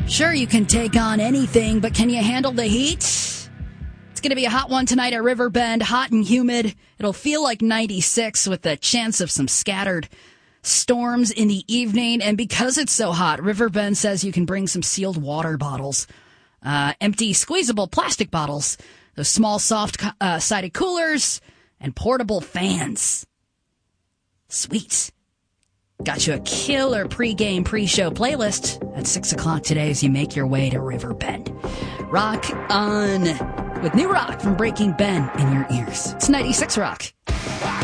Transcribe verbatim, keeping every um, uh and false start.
Sure, you can take on anything, but can you handle the heat? It's going to be a hot one tonight at Riverbend, hot and humid. It'll feel like ninety-six with a chance of some scattered storms in the evening. And because it's so hot, Riverbend says you can bring some sealed water bottles, uh, empty squeezable plastic bottles, those small soft-sided uh, coolers, and portable fans. Sweet. Got you a killer pregame, pre-show playlist at six o'clock today as you make your way to Riverbend. Rock on with new rock from Breaking Ben in your ears. It's ninety-six Rock.